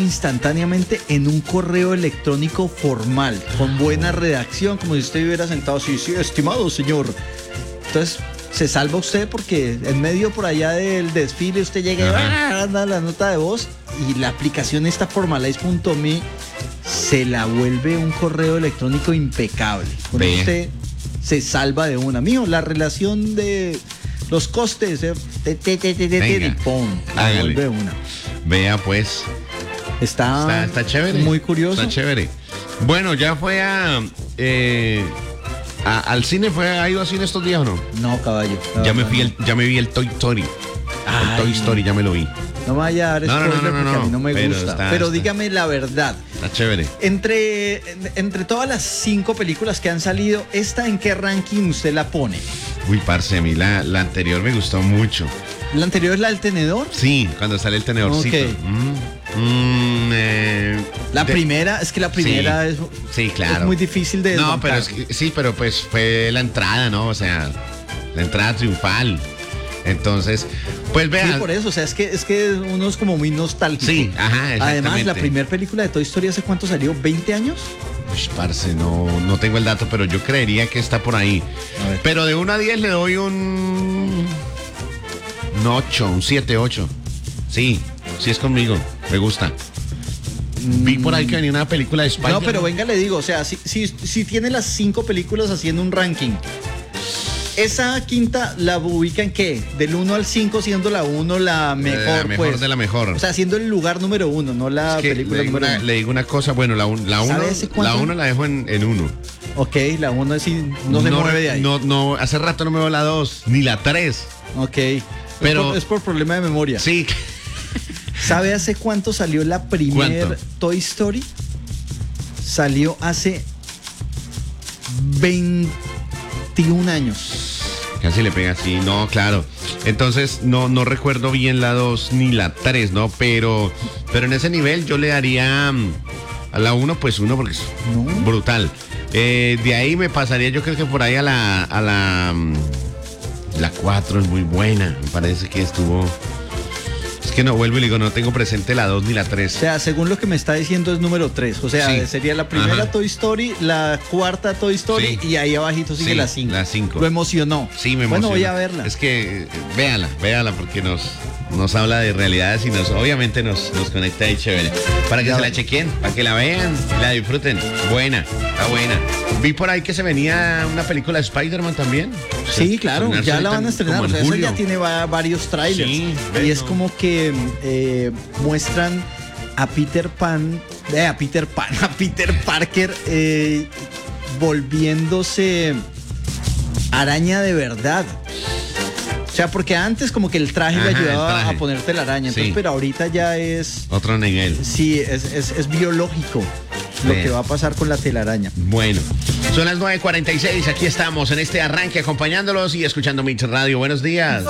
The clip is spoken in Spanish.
instantáneamente en un correo electrónico formal, con buena redacción, como si usted hubiera sentado así, sí, estimado señor. Entonces, se salva usted porque en medio por allá del desfile usted llega y anda la nota de voz y la aplicación esta Formalize.me se la vuelve un correo electrónico impecable. Con usted se salva de una. Mío, la relación de los costes, y ¡pum! La vuelve una. Vea pues. Está chévere. Muy curioso. Está chévere. Bueno, ya fue al cine, ¿ha ido al cine estos días o no? No, caballo. Ya me vi el Toy Story. El Toy Story ya me lo vi. No me vaya a dar spoiler porque a mí no me gusta. Pero dígame la verdad. Está chévere. Entre todas las 5 películas que han salido, ¿esta en qué ranking usted la pone? Uy, parce, a mí la anterior me gustó mucho. ¿La anterior es la del tenedor? Sí, cuando sale el tenedorcito. Okay. La primera es, sí, claro. Es muy difícil de desmontar. No, pero pero pues fue la entrada, ¿no? O sea, la entrada triunfal. Entonces, pues vean. Sí, por eso, o sea, es que uno es como muy nostálgico. Sí, ajá, exactamente. Además, la primera película de Toy Story, ¿hace cuánto salió? ¿20 años? Uy, parce, no tengo el dato, pero yo creería que está por ahí. Pero de 1 a 10 le doy un 8, un 7, 8. Sí es conmigo, me gusta. Vi por ahí que venía una película de Spider-Man. No, pero venga, le digo, o sea, si tiene las 5 películas haciendo un ranking, ¿esa quinta la ubica en qué? Del 1 al 5, siendo la 1 la mejor, la mejor pues. De la mejor. O sea, siendo el lugar número 1, no la película número 1. Le digo una cosa, bueno, la 1 la dejo en 1. Ok, la 1 no se mueve de ahí. No, hace rato no me veo la 2, ni la 3. Ok, pero es por problema de memoria. Sí. ¿Sabe hace cuánto salió la primera Toy Story? Salió hace 21 años. Casi le pega así, no, claro. Entonces, no recuerdo bien la 2 ni la 3, ¿no? Pero en ese nivel yo le daría a la 1, pues 1 porque es brutal. De ahí me pasaría, yo creo que por ahí a la 4 es muy buena. Me parece que estuvo... Es que no vuelvo y digo, no tengo presente la 2 ni la 3. O sea, según lo que me está diciendo es número 3. O sea, sí. Sería la primera Toy Story, la cuarta Toy Story y ahí abajito sigue la 5. La 5. Lo emocionó. Sí, me emocionó. Bueno, voy a verla. Es que véala porque nos habla de realidades y obviamente nos conecta ahí chévere. Para que se la chequen, para que la vean, la disfruten. Buena, está buena. Vi por ahí que se venía una película de Spider-Man también. Sí, claro, ya la van a estrenar. O sea, eso ya tiene varios trailers. Sí, y es como que muestran a Peter Parker volviéndose araña de verdad. O sea, porque antes como que el traje le ayudaba a ponerte la araña, entonces, pero ahorita ya es... Otro nivel. Sí, es biológico lo que va a pasar con la telaraña. Bueno, son las 9:46, aquí estamos en este arranque acompañándolos y escuchando Mix Radio. Buenos días.